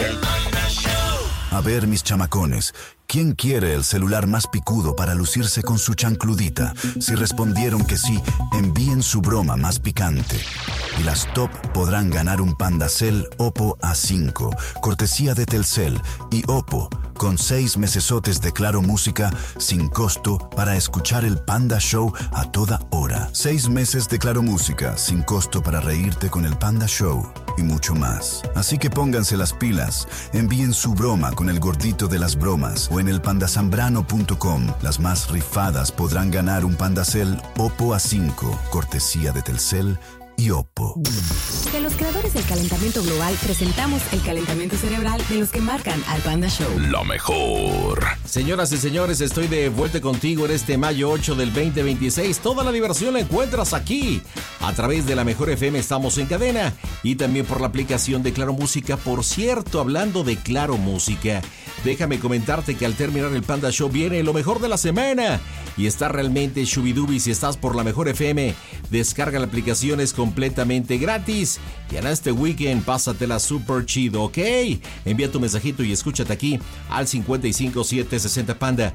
A ver, mis chamacones, ¿quién quiere el celular más picudo para lucirse con su chancludita? Si respondieron que sí, envíen su broma más picante. Y las top podrán ganar un Pandacel Oppo A5, cortesía de Telcel y Oppo, con 6 mesesotes de Claro Música sin costo para escuchar el Panda Show a toda hora. 6 meses de Claro Música sin costo para reírte con el Panda Show y mucho más. Así que pónganse las pilas, envíen su broma con el gordito de las bromas o en el pandasambrano.com. Las más rifadas podrán ganar un Pandacel Oppo A5, cortesía de Telcel y Oppo. De los creadores del calentamiento global, presentamos el calentamiento cerebral de los que marcan al Panda Show. Lo mejor. Señoras y señores, estoy de vuelta contigo en este mayo 8 del 2026. Toda la diversión la encuentras aquí. A través de la Mejor FM estamos en cadena y también por la aplicación de Claro Música. Por cierto, hablando de Claro Música, déjame comentarte que al terminar el Panda Show viene lo mejor de la semana y está realmente shubidubi. Si estás por la Mejor FM, descarga la aplicación, es completamente gratis y en este weekend pásatela super chido, ¿ok? Envía tu mensajito y escúchate aquí al 55760 Panda.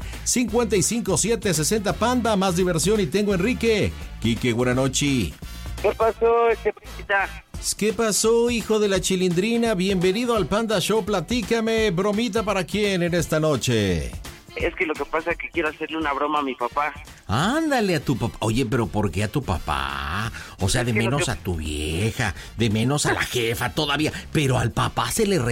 55760 Panda, más diversión. Y tengo Enrique. Quique, buena noche. ¿Qué pasó, Chepita? ¿Qué pasó, hijo de la chilindrina? Bienvenido al Panda Show. Platícame, bromita para quién en esta noche. Es que lo que pasa es que quiero hacerle una broma a mi papá. Ándale a tu papá. Oye, pero ¿por qué a tu papá? O sea, de menos a tu vieja, de menos a la jefa todavía, pero al papá se le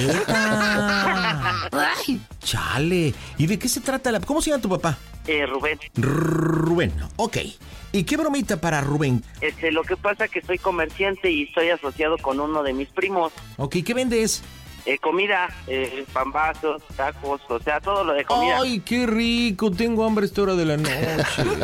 respeta. Ay, chale. ¿Y de qué se trata ¿Cómo se llama tu papá? Rubén. Rubén, ok. ¿Y qué bromita para Rubén? Lo que pasa es que soy comerciante y estoy asociado con uno de mis primos. Ok, ¿qué vendes? Comida, pambazos, tacos, o sea, todo lo de comida. ¡Ay, qué rico! Tengo hambre a esta hora de la noche.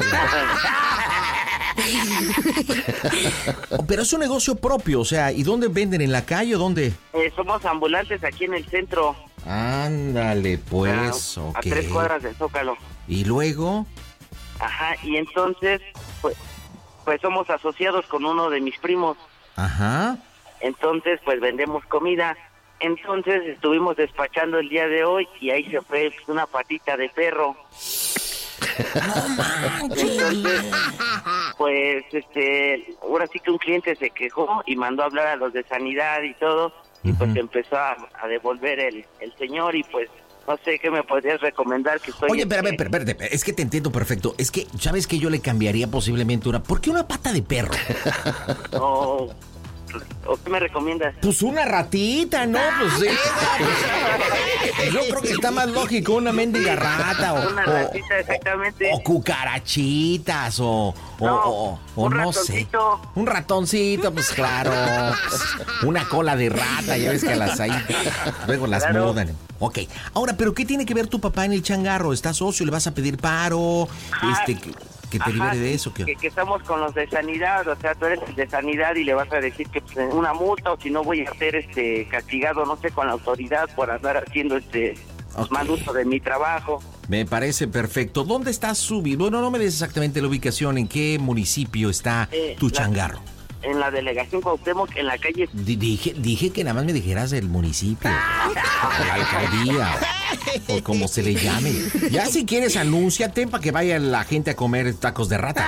Pero es un negocio propio, o sea, ¿y dónde venden? ¿En la calle o dónde? Somos ambulantes aquí en el centro. Ándale, pues, ok. A 3 cuadras del Zócalo. ¿Y luego? Ajá, y entonces, pues somos asociados con uno de mis primos. Ajá. Entonces, pues vendemos comida. Entonces estuvimos despachando el día de hoy y ahí se fue una patita de perro. No manches. Entonces, pues, ahora sí que un cliente se quejó y mandó a hablar a los de sanidad y todo, y pues empezó a devolver el señor y pues, no sé qué me podrías recomendar que estoy... Oye, espérate, es que te entiendo perfecto. Es que, ¿sabes qué? Yo le cambiaría posiblemente una... ¿Por qué una pata de perro? ¿O qué me recomiendas? Pues una ratita, ¿no? Pues sí. Yo creo que está más lógico una mendiga rata una ratita, exactamente. O cucarachitas o no sé. Un ratoncito, pues claro. Una cola de rata, ya ves que las ahí luego las mudan. Ok, ahora, ¿pero qué tiene que ver tu papá en el changarro? ¿Estás socio? ¿Le vas a pedir paro? Que te libere de eso. Que estamos con los de sanidad, o sea, tú eres el de sanidad y le vas a decir que pues, una multa, o si no voy a ser castigado, no sé, con la autoridad por andar haciendo mal uso de mi trabajo. Me parece perfecto. ¿Dónde estás subido? Bueno, no me des exactamente la ubicación. ¿En qué municipio está tu changarro? En la delegación Cuauhtémoc, en la calle... Dije que nada más me dijeras el municipio. La alcaldía. O como se le llame. Ya si quieres, anúnciate para que vaya la gente a comer tacos de rata.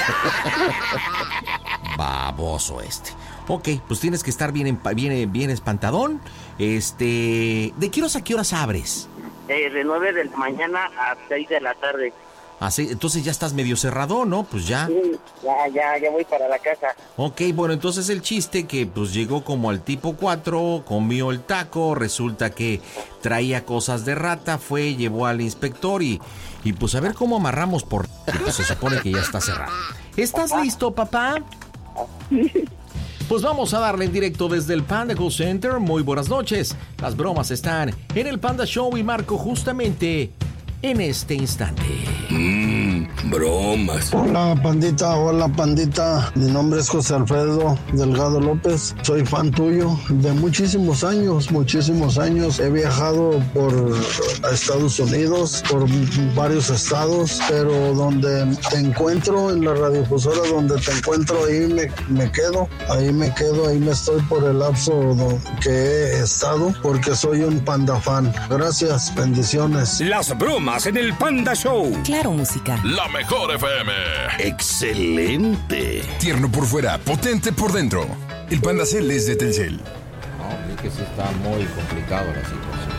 Baboso este. Ok, pues tienes que estar bien espantadón. ¿De qué horas a qué horas abres? De 9 de la mañana a 6 de la tarde. Así, entonces ya estás medio cerrado, ¿no? Pues ya. Sí, ya voy para la casa. Ok, bueno, entonces el chiste que pues llegó como al tipo 4, comió el taco, resulta que traía cosas de rata, llevó al inspector y pues a ver cómo amarramos pues se supone que ya está cerrado. ¿Estás listo, papá? Pues vamos a darle en directo desde el Panda Call Center. Muy buenas noches. Las bromas están en el Panda Show y marco justamente en este instante. bromas. Hola pandita, mi nombre es José Alfredo Delgado López, soy fan tuyo de muchísimos años, he viajado por Estados Unidos, por varios estados, pero donde te encuentro, en la radiodifusora donde te encuentro, ahí me quedo, ahí me estoy por el lapso que he estado, porque soy un Panda fan. Gracias, bendiciones. Las bromas en el Panda Show. Claro Música. La mejor FM. Excelente. Tierno por fuera, potente por dentro. El Panda Cel es de Telcel. No, es que sí está muy complicado la situación.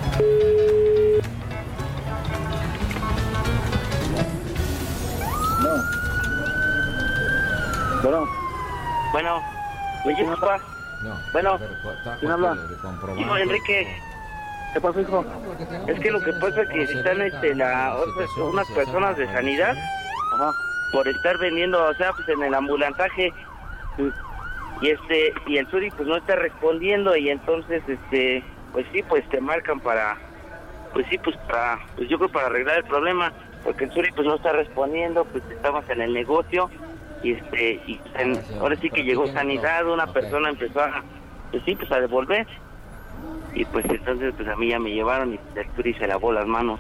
Bueno, oye, papá. No. Bueno, ¿quién habla? Hijo Enrique. ¿Qué pasó, hijo? Es que lo que pasa es que están unas personas de sanidad. Ajá. Por estar vendiendo, o sea, pues en el ambulantaje. Sí. Y el Suri pues no está respondiendo, y entonces pues sí, pues te marcan para yo creo para arreglar el problema, porque el Suri pues no está respondiendo, pues estamos en el negocio y ahora sí que llegó sanidad, una persona empezó a devolver, y pues entonces pues a mí ya me llevaron y el Suri se lavó las manos.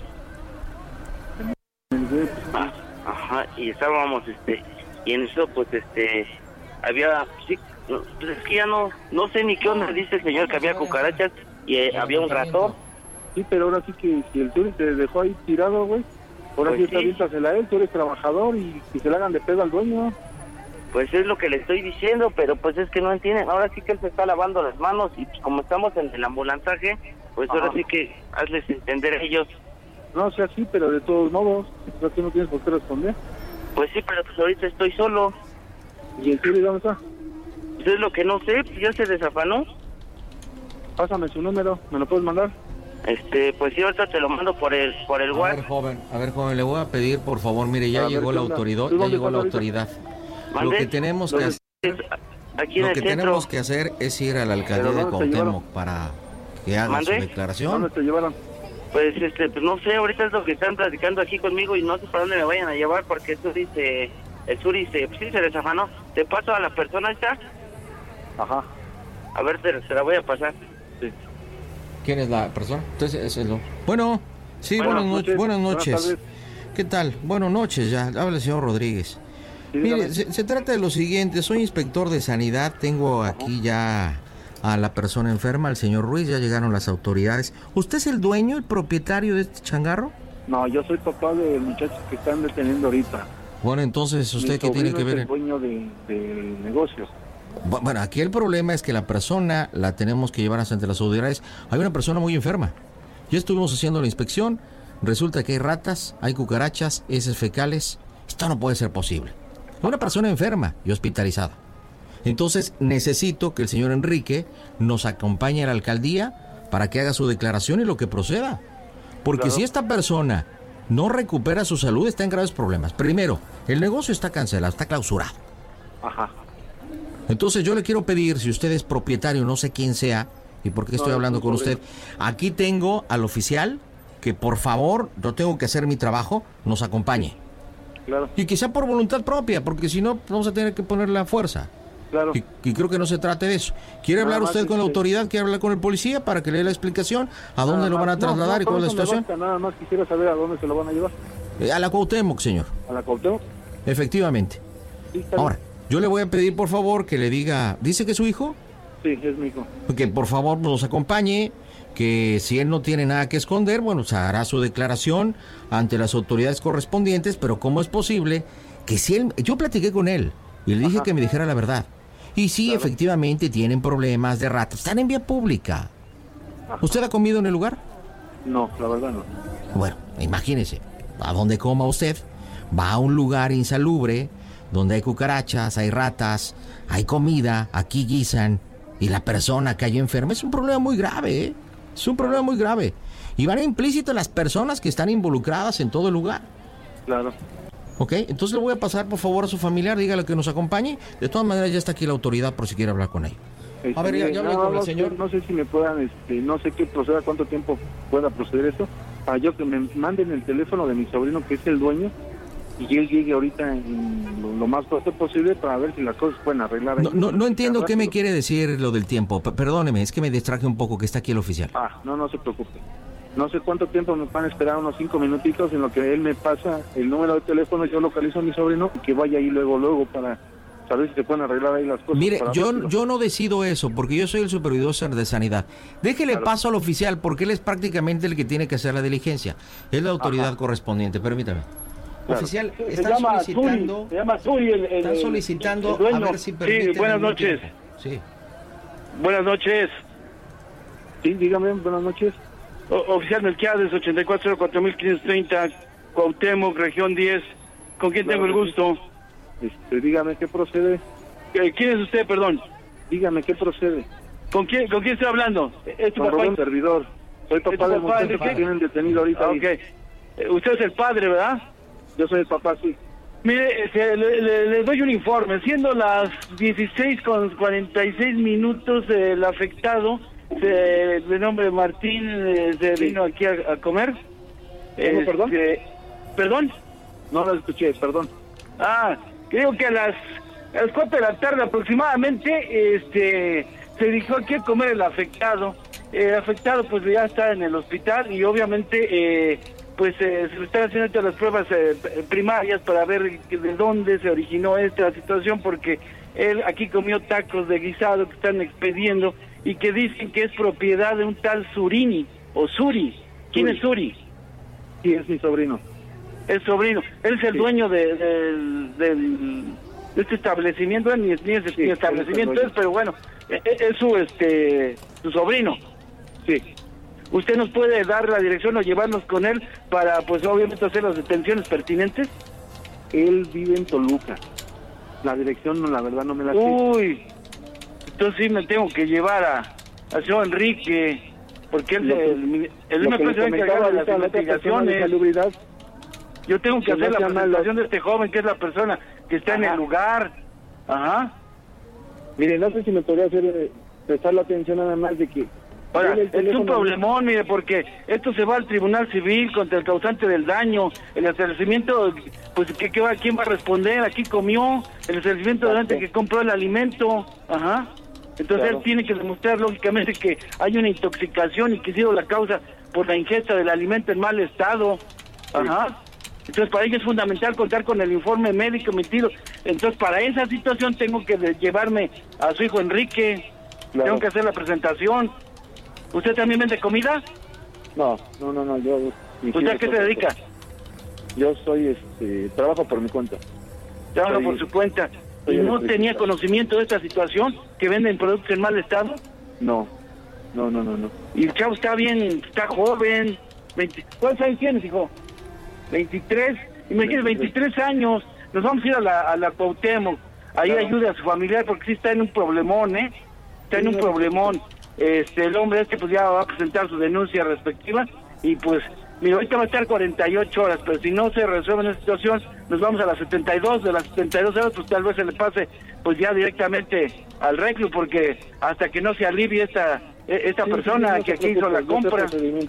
Ajá, y estábamos y en eso pues había, sí, pues es que ya no sé ni qué onda, dice el señor que había cucarachas y había un ratón. Sí, pero ahora sí que si el Suri te dejó ahí tirado, güey, ahora pues sí está aviéntasela a él, tú eres trabajador, y se le hagan de pedo al dueño. Pues es lo que le estoy diciendo, pero pues es que no entienden. Ahora sí que él se está lavando las manos, y pues como estamos en el ambulantaje, pues ahora sí que hazles entender a ellos. No, o sea, sí, pero de todos modos, o sea, tú no tienes por qué responder. Pues sí, pero pues ahorita estoy solo. ¿Y el Suri dónde está? Pues es lo que no sé, pues ya se desafanó. Pásame su número, ¿me lo puedes mandar? Pues sí, ahorita te lo mando por el WhatsApp. A ver, joven, le voy a pedir, por favor, mire, ya llegó la autoridad, Lo que tenemos que hacer, aquí en el centro. Tenemos que hacer es ir a la alcaldía de Cuauhtémoc para que haga su declaración. ¿Dónde te llevaron? Pues pues no sé, ahorita es lo que están platicando aquí conmigo y no sé para dónde me vayan a llevar, porque el Suri se desafanó. ¿Te paso a la persona esta? Ajá. A ver, se la voy a pasar. Sí. ¿Quién es la persona? Entonces, Bueno, sí, buenas noches. ¿Qué tal? Buenas noches, ya habla el señor Rodríguez. Sí, mire, se trata de lo siguiente, soy inspector de sanidad, tengo aquí ya a la persona enferma, el señor Ruiz, ya llegaron las autoridades. ¿Usted es el dueño, el propietario de este changarro? No, yo soy papá del muchacho que están deteniendo ahorita. Bueno, entonces, ¿usted qué tiene que ver? Es el dueño del negocio. Bueno, aquí el problema es que la persona la tenemos que llevar ante las autoridades. Hay una persona muy enferma. Ya estuvimos haciendo la inspección, resulta que hay ratas, hay cucarachas, heces fecales. Esto no puede ser posible. Una persona enferma y hospitalizada. Entonces necesito que el señor Enrique nos acompañe a la alcaldía para que haga su declaración y lo que proceda. Porque si esta persona no recupera su salud, está en graves problemas. Primero, el negocio está cancelado, está clausurado. Ajá. Entonces yo le quiero pedir, si usted es propietario, no sé quién sea, y por qué estoy hablando con usted, aquí tengo al oficial, que por favor, yo tengo que hacer mi trabajo, nos acompañe. Claro. Y quizá por voluntad propia, porque si no, vamos a tener que ponerle la fuerza. Claro. Y creo que no se trate de eso. ¿Quiere hablar usted con la autoridad? ¿Quiere hablar con el policía para que le dé la explicación? ¿A dónde lo van a trasladar y cuál es la situación? Nada más quisiera saber a dónde se lo van a llevar. A la Cuauhtémoc, señor. ¿A la Cuauhtémoc? Efectivamente. Sí, ahora, yo le voy a pedir, por favor, que le diga... ¿Dice que es su hijo? Sí, es mi hijo. Que por favor nos acompañe, que si él no tiene nada que esconder, bueno, se hará su declaración ante las autoridades correspondientes, pero ¿cómo es posible que si él... Yo platiqué con él y le dije que me dijera la verdad. Y sí, efectivamente tienen problemas de ratas. Están en vía pública. ¿Usted ha comido en el lugar? No, la verdad no. Bueno, imagínese, a donde coma usted, va a un lugar insalubre, donde hay cucarachas, hay ratas, hay comida, aquí guisan, y la persona cayó enferma. Es un problema muy grave, ¿eh? Es un problema muy grave. Y van implícitas las personas que están involucradas en todo el lugar. Claro. Ok, entonces le voy a pasar por favor a su familiar, dígale que nos acompañe. De todas maneras ya está aquí la autoridad por si quiere hablar con él. A ver, ya hablé con el señor. No sé si me puedan, no sé qué proceda, cuánto tiempo pueda proceder eso. Para yo que me manden el teléfono de mi sobrino, que es el dueño, y él llegue ahorita en lo más pronto posible para ver si las cosas pueden arreglar. No entiendo qué me quiere decir lo del tiempo. Perdóneme, es que me distraje un poco que está aquí el oficial. No se preocupe. No sé cuánto tiempo me van a esperar, unos 5 minutitos en lo que él me pasa el número de teléfono, yo localizo a mi sobrino y que vaya ahí luego para saber si se pueden arreglar ahí las cosas. Mire, yo no decido eso porque yo soy el supervisor de sanidad. Déjele paso al oficial porque él es prácticamente el que tiene que hacer la diligencia. Es la autoridad correspondiente, permítame. Claro. Oficial, están solicitando... Se llama Suri están solicitando el a ver si permiten... Sí, buenas noches. Sí. Buenas noches. Sí, dígame, buenas noches. Oficial Melquiades, 8404.530, Cuauhtémoc, región 10. ¿Con quién tengo el gusto? Dígame, ¿qué procede? ¿Quién es usted, perdón? Dígame, ¿qué procede? ¿Con quién estoy hablando? ¿Es tu papá? Servidor. Soy papá del muchacho que tienen detenido ahorita. Okay. Usted es el padre, ¿verdad? Yo soy el papá, sí. Mire, le doy un informe. Siendo las 16:46, el afectado, de nombre Martín, se vino aquí a comer. ¿Perdón? ¿Perdón? No lo escuché, perdón. Creo que a las 4 de la tarde aproximadamente, se dirigió aquí a comer el afectado. El afectado pues ya está en el hospital y obviamente se le están haciendo todas las pruebas primarias para ver de dónde se originó esta situación, porque él aquí comió tacos de guisado que están expediendo y que dicen que es propiedad de un tal Surini o Suri. ¿Quién es Suri? Sí, es mi sobrino. Es sobrino. Él es el dueño de este establecimiento, ni establecimiento es, pero bueno, es su sobrino. Sí. ¿Usted nos puede dar la dirección o llevarnos con él para, pues obviamente, hacer las detenciones pertinentes? Él vive en Toluca. La dirección, no, la verdad, no me la sé. Uy, entonces sí me tengo que llevar a señor Enrique, porque él me puede encargar de las investigaciones. Yo tengo que hacer la presentación de este joven, que es la persona que está en el lugar. Ajá. Mire, no sé si me podría prestar la atención nada más de que... Ahora, es un problemón, mire, porque esto se va al Tribunal Civil contra el causante del daño, el establecimiento, pues, ¿quién va a responder? Aquí comió, el establecimiento delante que compró el alimento, ajá. Entonces él tiene que demostrar, lógicamente, que hay una intoxicación y que ha sido la causa por la ingesta del alimento en mal estado, ajá. Entonces para ello es fundamental contar con el informe médico emitido. Entonces para esa situación tengo que llevarme a su hijo Enrique, tengo que hacer la presentación. ¿Usted también vende comida? No, yo... ¿Usted a qué se dedica? Yo soy, trabajo por mi cuenta. Trabaja por su cuenta. ¿Y no tenía conocimiento de esta situación, que venden productos en mal estado? No. Y el chavo está bien, está joven. ¿Cuántos años tienes, hijo? 23. Imagínese, 23 años. Nos vamos a ir a la Cuauhtémoc. Ahí ayude a su familiar porque sí está en un problemón, Está en un problemón. El hombre pues ya va a presentar su denuncia respectiva y pues, mira, ahorita va a estar 48 horas, pero si no se resuelve esta situación, nos vamos a las 72, de las 72 horas, pues tal vez se le pase pues ya directamente al reclu, porque hasta que no se alivie esta persona que aquí hizo la compra.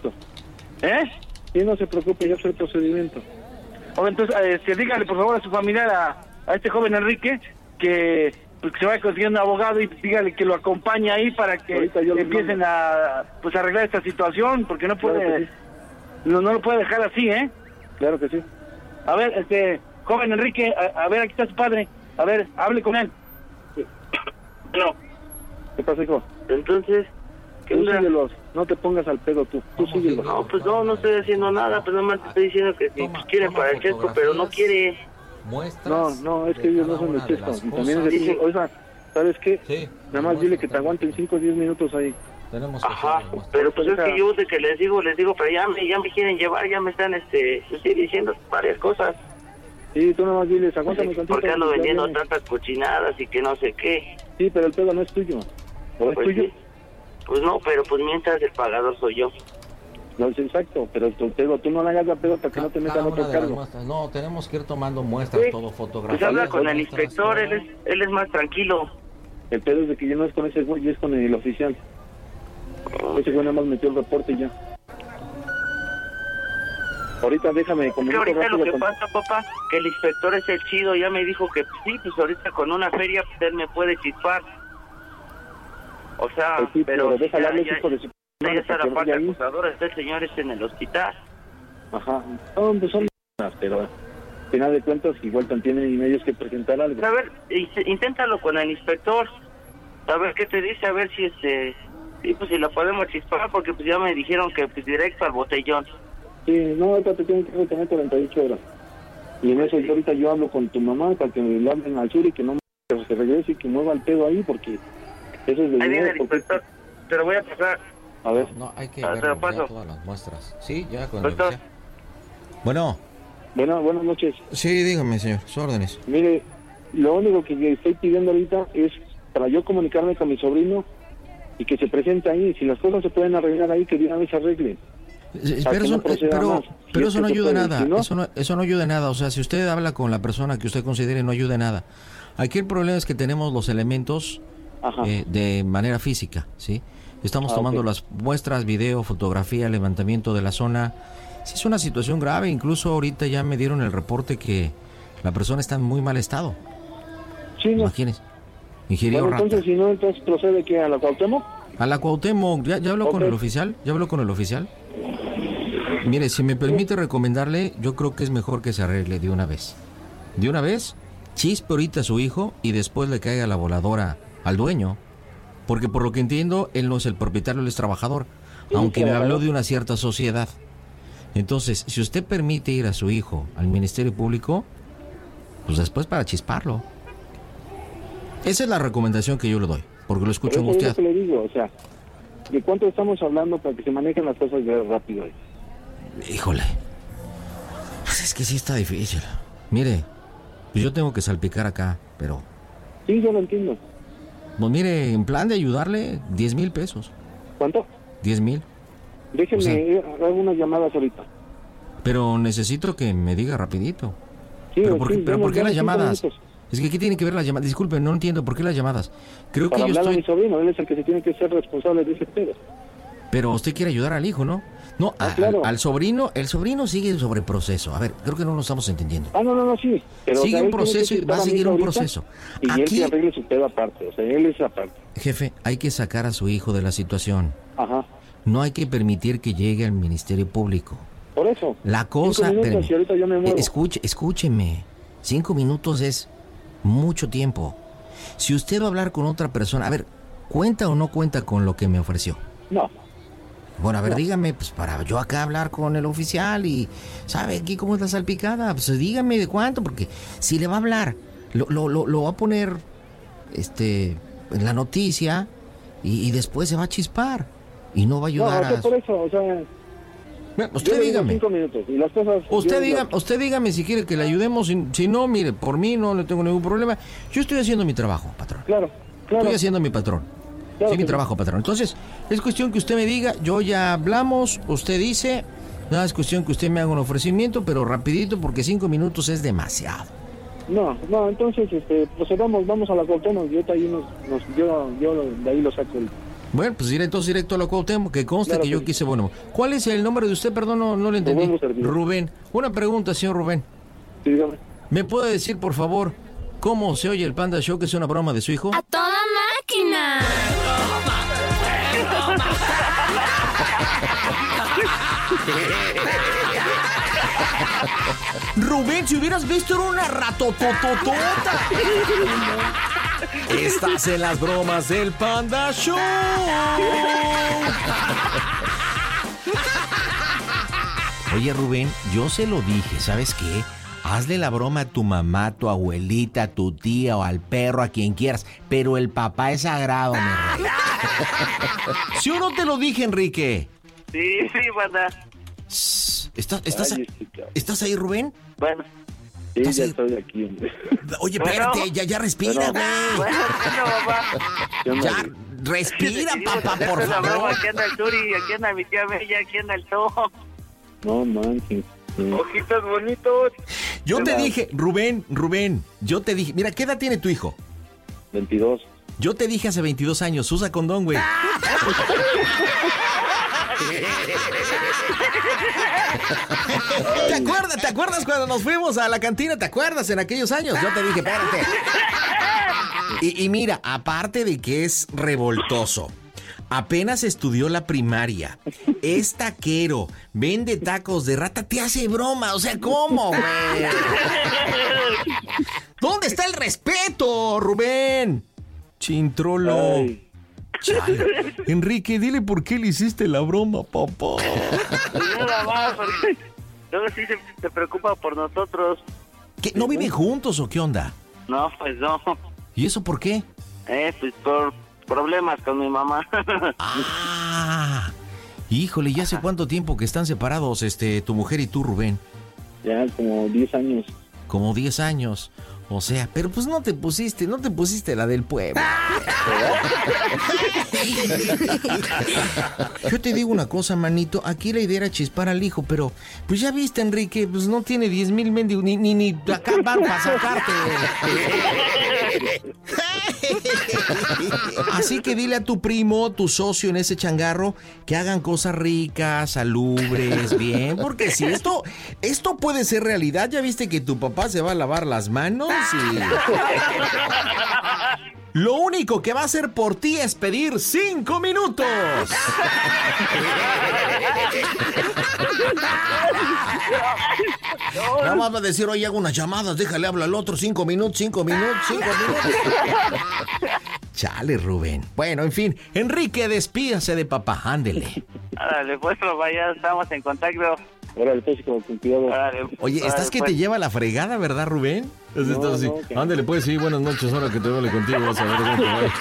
Sí, no se preocupe, yo soy el procedimiento. Entonces, dígale por favor a su familiar, a este joven Enrique, que se vaya consiguiendo un abogado y dígale que lo acompañe ahí para que empiecen a arreglar esta situación, porque no puede, claro sí. no lo puede dejar así, Claro que sí. A ver, joven Enrique, a ver, aquí está su padre, a ver, hable con él. Sí. No. ¿Qué pasa, hijo? Entonces, tú síguelos, no te pongas al pedo tú síguelos. No, pues no estoy haciendo nada, pues nomás te estoy diciendo que si quieren para el chesco, pero no quiere. No, es que ellos no son de chesco. Y también dicen, oiga, ¿sabes qué? Sí, nada más dile que te aguanten 5 o 10 minutos ahí. Ajá, pero pues es que yo de que les digo, pero ya me quieren llevar, ya me están diciendo varias cosas. Sí, tú nada más diles, aguántame tantito. Porque ando vendiendo tantas cochinadas y que no sé qué. Sí, pero el pedo no es tuyo. ¿O es tuyo? Sí. Pues no, pero pues mientras el pagador soy yo. No, es exacto, pero tú no le hagas la pedo para que no te metan otro cargo. No, tenemos que ir tomando muestras, todo fotografías. Pues habla con el inspector, él es más tranquilo. El pedo es de que yo no es con ese güey, es con el oficial. Ese güey nada más metió el reporte y ya. Ahorita déjame Que comunicar ahorita lo rápido que con... pasa, papá, que el inspector es el chido, ya me dijo que sí, pues ahorita con una feria pues, él me puede chispar. O sea, Pues sí, pero déjale hablar, hijo de su... ya está para la que parte vaya ahí. acusadora, está el señor en el hospital. Ajá. No, pues son... pero al final de cuentas igual tienen medios que presentar algo. A ver, inténtalo con el inspector, a ver qué te dice, a ver si sí, pues si la podemos chispar, porque pues ya me dijeron que pues directo al botellón. Sí, no, ahorita te tienen que retener 48 horas. Y en eso yo hablo con tu mamá para que le hablen al sur y que no que se regrese y que mueva el pedo ahí, porque eso es de Ahí viene el porque... inspector, te lo voy a pasar. A ver. No, hay que te ver lo paso. todas las muestras. Sí, ya con el Doctor. oficial. Bueno. Bueno, buenas noches. Sí, dígame, señor, sus órdenes. Mire, lo único que estoy pidiendo ahorita es para yo comunicarme con mi sobrino y que se presente ahí. Si las cosas se pueden arreglar ahí, que de una vez se arreglen. Pero eso no ayuda nada, si no... eso no ayuda nada, o sea, si usted habla con la persona que usted considere, no ayuda nada. Aquí el problema es que tenemos los elementos de manera física, ¿sí? Estamos tomando las muestras, video, fotografía, levantamiento de la zona. Sí, es una situación grave, incluso ahorita ya me dieron el reporte que la persona está en muy mal estado. Sí, no. Imagínese, ingirió rata. Entonces, si no, entonces procede que a la Cuauhtémoc. A la Cuauhtémoc, ¿ya habló con el oficial? ¿Ya habló con el oficial? Mire, si me permite recomendarle, yo creo que es mejor que se arregle de una vez. De una vez, chispe ahorita a su hijo y después le caiga la voladora al dueño. Porque por lo que entiendo, él no es el propietario, él es trabajador. Aunque me habló de una cierta sociedad. Entonces, si usted permite ir a su hijo al Ministerio Público, pues después para chisparlo. Esa es la recomendación que yo le doy, porque lo escucho Pero eso angustiado. es lo que le digo, o sea, ¿de cuánto estamos hablando para que se manejen las cosas rápido? Híjole, pues es que sí está difícil. Mire, pues yo tengo que salpicar acá, pero... Sí, yo lo entiendo. Pues mire, en plan de ayudarle, 10,000 pesos. ¿Cuánto? 10,000. Déjenme hacer unas llamadas ahorita. Pero necesito que me diga rapidito. Sí, ¿Pero por qué las 5 llamadas? minutos. Es que aquí tiene que ver las llamadas. Disculpe, no entiendo por qué las llamadas. Creo Para que yo hablar estoy... a mi sobrino, él es el que se tiene que ser responsable de ese pedo. Pero usted quiere ayudar al hijo, ¿no? No, claro. al sobrino, el sobrino sigue sobre proceso. A ver, creo que no lo estamos entendiendo. No, sí. Pero, sigue un él tiene proceso que y va a estar seguir un ahorita proceso. Y él Aquí, que arregle su pedo aparte, o sea, él es aparte. jefe, hay que sacar a su hijo de la situación. Ajá. No hay que permitir que llegue al Ministerio Público. Por eso. La cosa... 5 minutos y ahorita yo me muevo. Escúcheme. 5 minutos es mucho tiempo. Si usted va a hablar con otra persona... A ver, ¿cuenta o no cuenta con lo que me ofreció? No. Bueno, a ver, dígame, pues para yo acá hablar con el oficial y... ¿Sabe aquí cómo es la salpicada? Pues dígame de cuánto, porque si le va a hablar, lo va a poner en la noticia y después se va a chispar y no va a ayudar a... por eso, o sea... Bueno, usted dígame. 5 minutos y las cosas... Usted dígame si quiere que le ayudemos. Si no, mire, por mí no le tengo ningún problema. Yo estoy haciendo mi trabajo, patrón. Claro. Estoy haciendo mi patrón. Sí, mi trabajo, patrón. Entonces, es cuestión que usted me diga, yo ya hablamos, usted dice, nada, es cuestión que usted me haga un ofrecimiento, pero rapidito, porque 5 minutos es demasiado. No, entonces, pues vamos a la Cuauhtémoc, yo de ahí lo saco. Bueno, pues entonces directo a la Cuauhtémoc, que conste que yo quise, bueno. ¿Cuál es el nombre de usted? Perdón, no le entendí. Rubén. Una pregunta, señor Rubén. Sí, dígame. ¿Me puede decir, por favor, cómo se oye el Panda Show, que es una broma de su hijo? ¡A toda máquina! Rubén, si hubieras visto, era una ratotototota. Estás en las bromas del Panda Show. Oye, Rubén, yo se lo dije, ¿sabes qué? Hazle la broma a tu mamá, a tu abuelita, a tu tía o al perro, a quien quieras, pero el papá es sagrado, mi rey. ¿Sí o no te lo dije, Enrique? Sí, banda. ¿Estás ahí, Rubén? Bueno. Sí, ya estoy aquí, hombre. Oye, espérate, ya respira, güey. Ya, respira, papá, por favor. Aquí anda el Turi, aquí anda mi tía Bella, aquí anda el Tom. No manches. Ojitos bonitos. Yo te dije, Rubén, yo te dije, mira, ¿qué edad tiene tu hijo? 22. Yo te dije hace 22 años, usa condón, güey. ¿Te acuerdas cuando nos fuimos a la cantina? ¿Te acuerdas en aquellos años? Yo te dije, espérate. Y mira, aparte de que es revoltoso, apenas estudió la primaria, es taquero, vende tacos de rata, te hace broma, o sea, ¿cómo, güey? ¿Dónde está el respeto, Rubén? Chintrolo. Ay. Chale. Enrique, dile por qué le hiciste la broma, papá. Nada más, porque luego sí se preocupa por nosotros. ¿Qué, no viven juntos o qué onda? No, pues no. ¿Y eso por qué? Pues por problemas con mi mamá. Ah, híjole, ¿ya hace cuánto tiempo que están separados tu mujer y tú, Rubén? Ya como 10 años. Como 10 años. O sea, pero pues no te pusiste la del pueblo. Yo te digo una cosa, manito, aquí la idea era chispar al hijo, pero pues ya viste, Enrique, pues no tiene 10,000 mendigos, ni acá van para sacarte. Así que dile a tu primo, tu socio en ese changarro, que hagan cosas ricas, salubres, bien, porque si esto puede ser realidad, ya viste que tu papá se va a lavar las manos y... Lo único que va a hacer por ti es pedir 5 minutos. Nada más va a decir, oye, hago unas llamadas, déjale, habla al otro, 5 minutos. Chale, Rubén. Bueno, en fin, Enrique, despídase de papá, ándele. Árale, pues, vaya, estamos en contacto. Órale, pues, con cuidado. Oye, estás que pues. te lleva la fregada, ¿verdad, Rubén? No, así. no, Ándale, pues, sí, buenas noches, ahora que te vale contigo, vas a ver cómo te va.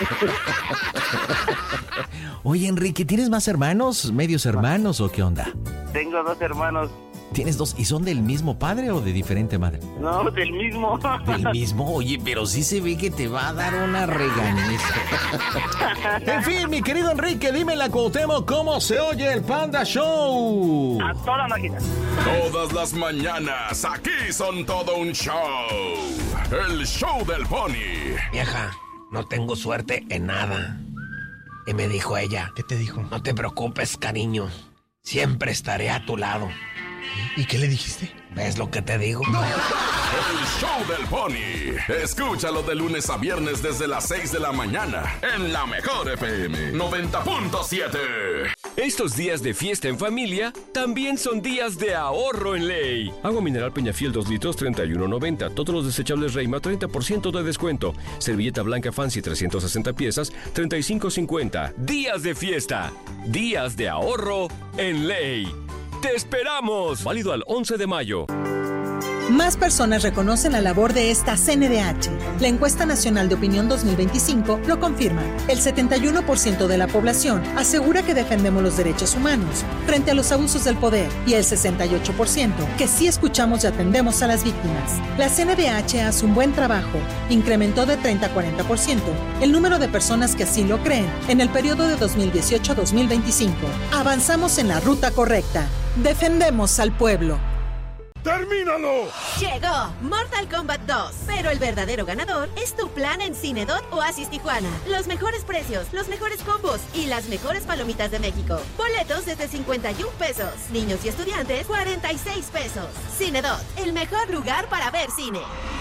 Oye, Enrique, ¿tienes más hermanos, medios hermanos o qué onda? Tengo 2 hermanos. ¿Tienes 2? ¿Y son del mismo padre o de diferente madre? No, del mismo. ¿Del mismo? Oye, pero sí se ve que te va a dar una regañiza. En fin, mi querido Enrique, dime en la Cuauhtémoc cómo se oye el Panda Show. A toda máquina. Todas las mañanas, aquí son todo un show. El show del Pony. Vieja, no tengo suerte en nada. Y me dijo ella. ¿Qué te dijo? No te preocupes, cariño. Siempre estaré a tu lado. ¿Y qué le dijiste? ¿Ves lo que te digo? El show del Pony. Escúchalo de lunes a viernes desde las 6 de la mañana en la Mejor FM 90.7. Estos días de fiesta en familia también son días de ahorro en ley. Agua mineral Peñafiel 2 litros 31.90. Todos los desechables Reima 30% de descuento. Servilleta blanca Fancy 360 piezas 35.50. Días de fiesta. Días de ahorro en ley. ¡Te esperamos! Válido al 11 de mayo. Más personas reconocen la labor de esta CNDH. La encuesta nacional de opinión 2025 lo confirma. El 71% de la población asegura que defendemos los derechos humanos frente a los abusos del poder y el 68% que sí escuchamos y atendemos a las víctimas. La CNDH hace un buen trabajo. Incrementó de 30 a 40% el número de personas que así lo creen en el periodo de 2018 a 2025. Avanzamos en la ruta correcta. Defendemos al pueblo. ¡Termínalo! Llegó Mortal Kombat 2, pero el verdadero ganador es tu plan en Cinedot Oasis Tijuana. Los mejores precios, los mejores combos y las mejores palomitas de México. Boletos desde 51 pesos. Niños y estudiantes, 46 pesos. Cinedot, el mejor lugar para ver cine.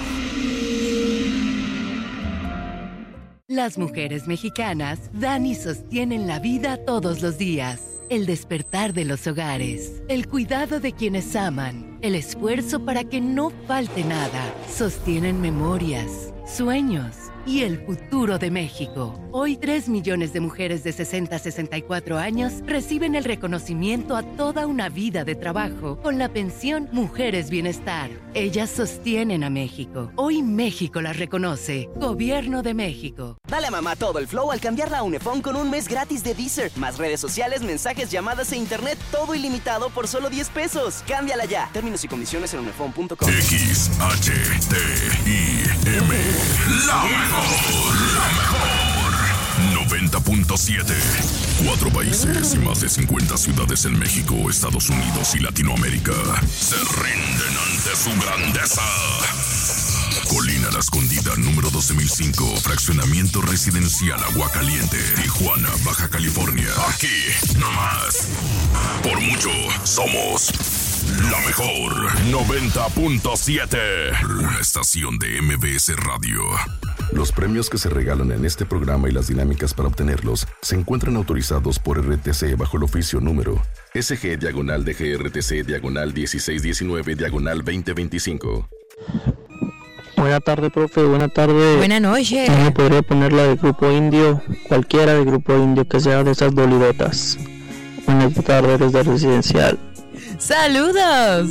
Las mujeres mexicanas dan y sostienen la vida todos los días. El despertar de los hogares, el cuidado de quienes aman, el esfuerzo para que no falte nada. Sostienen memorias, sueños y el futuro de México. Hoy 3 millones de mujeres de 60 a 64 años reciben el reconocimiento a toda una vida de trabajo con la pensión Mujeres Bienestar. Ellas sostienen a México. Hoy México las reconoce. Gobierno de México. Dale a mamá todo el flow al cambiarla a Unifón con un mes gratis de Deezer. Más redes sociales, mensajes, llamadas e internet. Todo ilimitado por solo 10 pesos. Cámbiala ya. Términos y condiciones en unifón.com. XHTIM. La mejor. 90.7. 4 países y más de 50 ciudades en México, Estados Unidos y Latinoamérica se rinden ante su grandeza. Colina La Escondida, número 12005, fraccionamiento residencial Aguacaliente, Tijuana, Baja California. Aquí, nomás. Por mucho, somos la mejor 90.7. Una estación de MBS Radio. Los premios que se regalan en este programa y las dinámicas para obtenerlos se encuentran autorizados por RTC bajo el oficio número SG-DGRTC-1619-2025. Buenas tardes, profe. Buenas tardes. Buenas noches. ¿Me podría poner la del Grupo Indio? Cualquiera del Grupo Indio, que sea de esas dolidotas. Buenas tardes desde Residencial. ¡Saludos!